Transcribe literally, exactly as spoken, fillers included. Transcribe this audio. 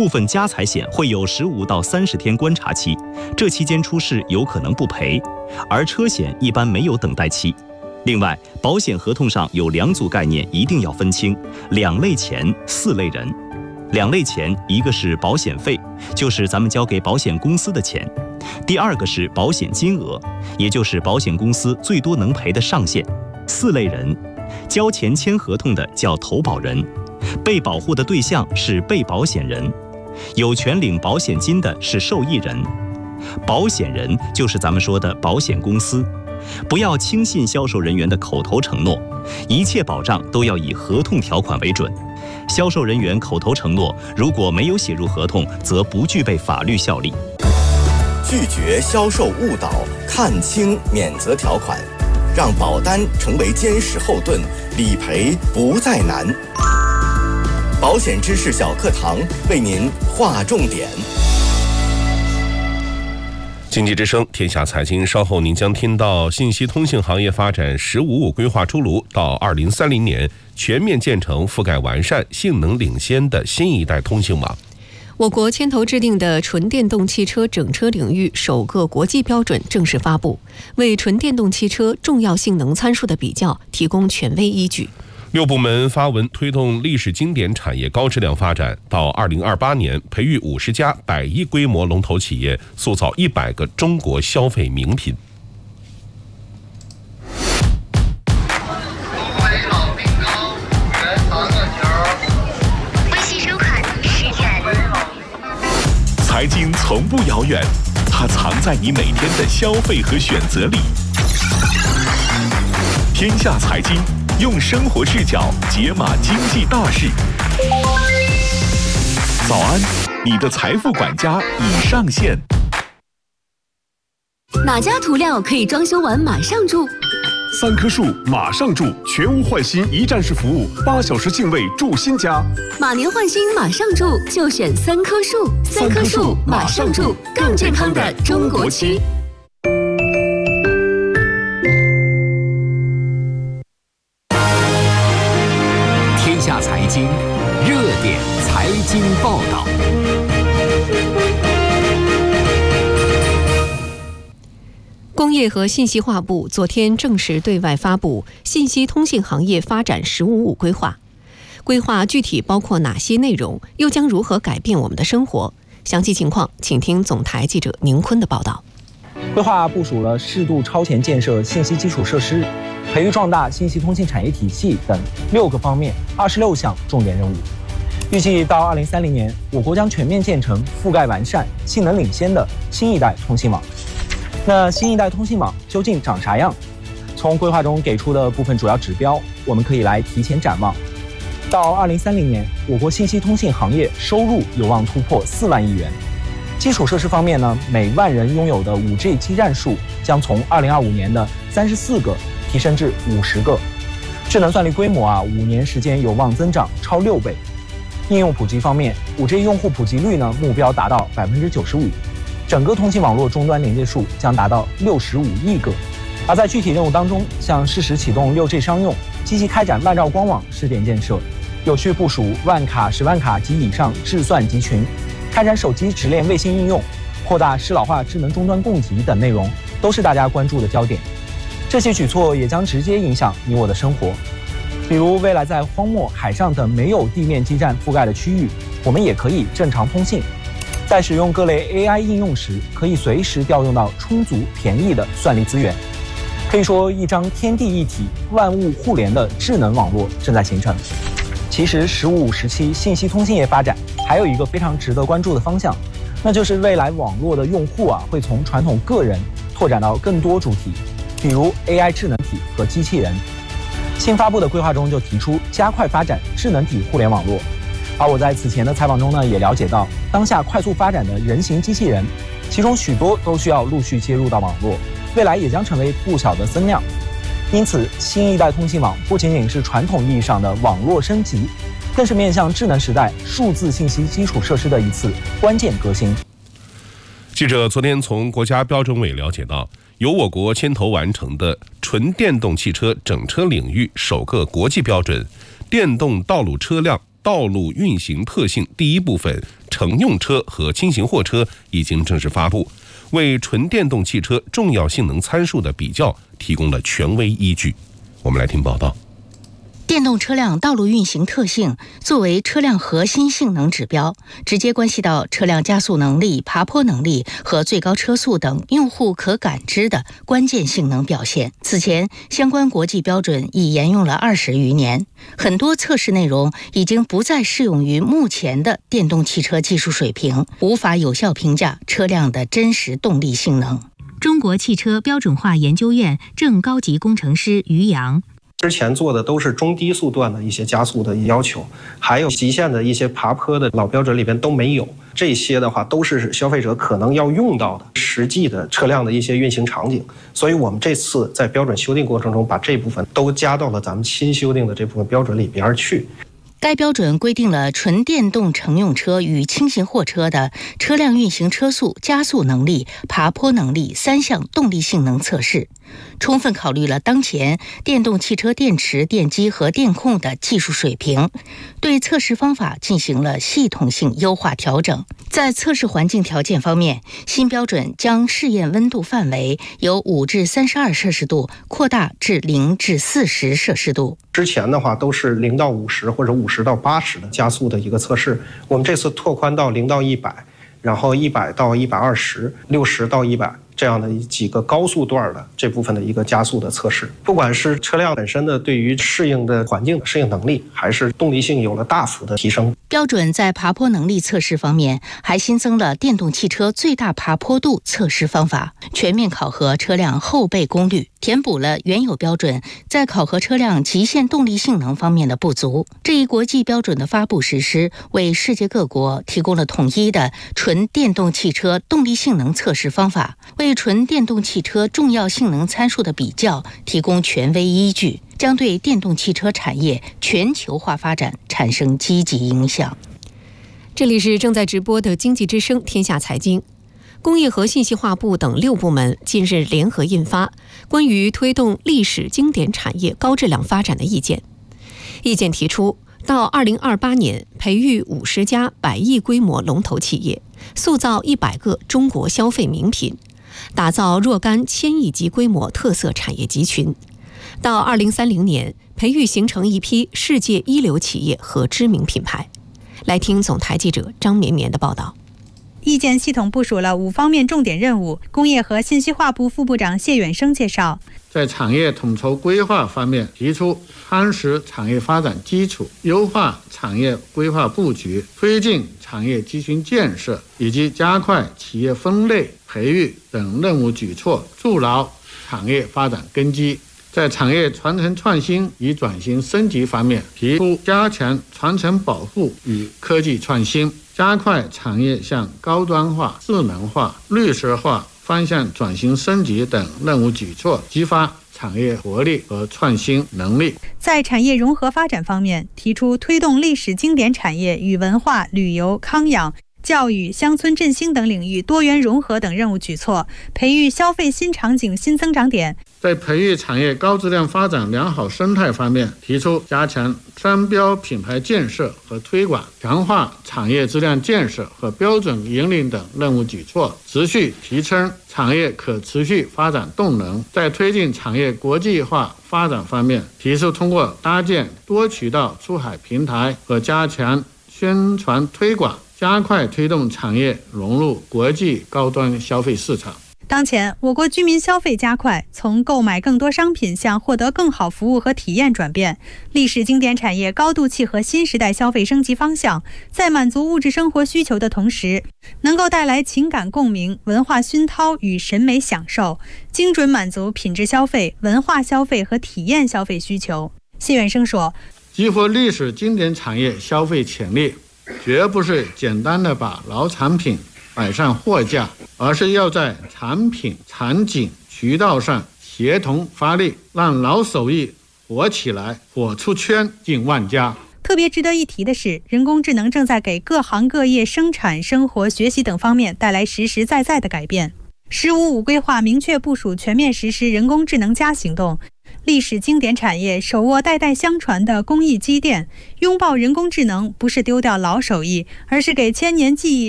部分家财险会有十五到三十天观察期，这期间出事有可能不赔，而车险一般没有等待期。另外，保险合同上有两组概念一定要分清：两类钱、四类人。两类钱，一个是保险费，就是咱们交给保险公司的钱；第二个是保险金额，也就是保险公司最多能赔的上限。四类人，交钱签合同的叫投保人，被保护的对象是被保险人，有权领保险金的是受益人，保险人就是咱们说的保险公司。不要轻信销售人员的口头承诺，一切保障都要以合同条款为准。销售人员口头承诺如果没有写入合同，则不具备法律效力。 拒绝销售误导，看清免责条款，让保单成为坚实后盾，理赔不再难。保险知识小课堂为您划重点。 经济之声，天下财经，稍后您将听到信息通信行业发展“十五五”规划出炉，到二零三零年全面建成覆盖完善、性能领先的新一代通信网。 我国牵头制定的纯电动汽车整车领域首个国际标准正式发布，为纯电动汽车重要性能参数的比较提供权威依据。 六部门发文推动历史经典产业高质量发展，到二零二八年培育五十家百亿规模龙头企业，塑造一百个中国消费名品。 微信收款十元。 财经从不遥远，它藏在你每天的消费和选择里。天下财经，用生活视角解码经济大事。早安，你的财富管家已上线。 哪家涂料可以装修完马上住？ 三棵树马上住，全屋换新一站式服务，八小时净位住新家。 马年换新马上住，就选三棵树。三棵树马上住，更健康的中国区。 天下财经，热点财经报道。 工业和信息化部昨天正式对外发布信息通信行业发展“十五五”规划。规划具体包括哪些内容，又将如何改变我们的生活？详细情况，请听总台记者宁坤的报道。 规划部署了适度超前建设信息基础设施，培育壮大信息通信产业体系等六个方面二十六项重点任务。预计到二零三零年，我国将全面建成覆盖完善、性能领先的新一代通信网。那新一代通信网究竟长啥样？从规划中给出的部分主要指标，我们可以来提前展望。到二零三零年，我国信息通信行业收入有望突破四万亿元。基础设施方面呢，每万人拥有的 五 G 基站数将从二零二五年的三十四个提升至五十个。智能算力规模啊，五年时间有望增长超六倍。应用普及方面， 五 G 用户普及率呢，目标达到百分之九十五。整个通信网络终端连接数将达到六十五亿个。而在具体任务当中，像适时启动 六 G 商用，积极开展万兆光网试点建设，有序部署万卡、十万卡及以上智算集群，开展手机直链卫星应用，扩大适老化智能终端供给等内容，都是大家关注的焦点。这些举措也将直接影响你我的生活。比如未来在荒漠、海上等没有地面基站覆盖的区域，我们也可以正常通信。在使用各类 A I 应用时，可以随时调用到充足便宜的算力资源。可以说，一张天地一体、万物互联的智能网络正在形成。其实“十五五”时期信息通信业发展还有一个非常值得关注的方向，那就是未来网络的用户啊，会从传统个人拓展到更多主体，比如 A I 智能体和机器人。新发布的规划中就提出加快发展智能体互联网络。而我在此前的采访中呢，也了解到，当下快速发展的人形机器人，其中许多都需要陆续接入到网络，未来也将成为不小的增量。因此，新一代通信网不仅仅是传统意义上的网络升级，更是面向智能时代数字信息基础设施的一次关键革新。 记者昨天从国家标准委了解到，由我国牵头完成的纯电动汽车整车领域首个国际标准——电动道路车辆道路运行特性第一部分乘用车和轻型货车已经正式发布，为纯电动汽车重要性能参数的比较提供了权威依据。我们来听报道。 电动车辆道路运行特性作为车辆核心性能指标，直接关系到车辆加速能力、爬坡能力和最高车速等用户可感知的关键性能表现。此前，相关国际标准已沿用了二十余年，很多测试内容已经不再适用于目前的电动汽车技术水平，无法有效评价车辆的真实动力性能。 中国汽车标准化研究院正高级工程师于洋。 之前做的都是中低速段的一些加速的要求，还有极限的一些爬坡的老标准里边都没有。这些的话都是消费者可能要用到的实际的车辆的一些运行场景，所以我们这次在标准修订过程中把这部分都加到了咱们新修订的这部分标准里边去。 该标准规定了纯电动乘用车与轻型货车的车辆运行车速、加速能力、爬坡能力三项动力性能测试，充分考虑了当前电动汽车电池、电机和电控的技术水平，对测试方法进行了系统性优化调整。在测试环境条件方面，新标准将试验温度范围由五至三十二摄氏度扩大至零至四十摄氏度。 之前的话都是零到五十或者五十到八十的加速的一个测试，我们这次拓宽到零到一百，然后一百到一百二十，六十到一百。这样的几个高速段的这部分的一个加速的测试，不管是车辆本身的对于适应的环境的适应能力，还是动力性有了大幅的提升。 标准在爬坡能力测试方面还新增了电动汽车最大爬坡度测试方法，全面考核车辆后备功率，填补了原有标准在考核车辆极限动力性能方面的不足。这一国际标准的发布实施，为世界各国提供了统一的纯电动汽车动力性能测试方法，为纯电动汽车重要性能参数的比较提供权威依据，将对电动汽车产业全球化发展产生积极影响。 这里是正在直播的经济之声天下财经。工业和信息化部等六部门近日联合印发关于推动历史经典产业高质量发展的意见。意见提出，到二零二八年培育五十家百亿规模龙头企业，塑造一百个中国消费名品，打造若干千亿级规模特色产业集群。到二零三零年，培育形成一批世界一流企业和知名品牌。来听总台记者张绵绵的报道。 意见系统部署了五方面重点任务。工业和信息化部副部长谢远生介绍， 在产业统筹规划方面，提出夯实产业发展基础，优化产业规划布局，推进产业集群建设，以及加快企业分类培育等任务举措，筑牢产业发展根基。在产业传承创新与转型升级方面，提出加强传承保护与科技创新，加快产业向高端化、智能化、绿色化方向转型升级等任务举措，激发产业活力和创新能力。 在产业融合发展方面，提出推动历史经典产业与文化、旅游、康养、教育、乡村振兴等领域多元融合等任务举措，培育消费新场景新增长点。 在培育产业高质量发展良好生态方面，提出加强商标品牌建设和推广，强化产业质量建设和标准引领等任务举措，持续提升产业可持续发展动能。在推进产业国际化发展方面，提出通过搭建多渠道出海平台和加强宣传推广，加快推动产业融入国际高端消费市场。 当前，我国居民消费加快，从购买更多商品向获得更好服务和体验转变。历史经典产业高度契合新时代消费升级方向，在满足物质生活需求的同时，能够带来情感共鸣、文化熏陶与审美享受，精准满足品质消费、文化消费和体验消费需求。谢远生说， 激活历史经典产业消费潜力，绝不是简单的把老产品摆上货架，而是要在产品、场景、渠道上协同发力，让老手艺火起来，火出圈，进万家。 特别值得一提的是，人工智能正在给各行各业生产、生活、学习等方面带来实实在在的改变。“十五五”规划明确部署全面实施人工智能加行动， 历史经典产业手握代代相传的工艺积淀，拥抱人工智能不是丢掉老手艺，而是给千年技艺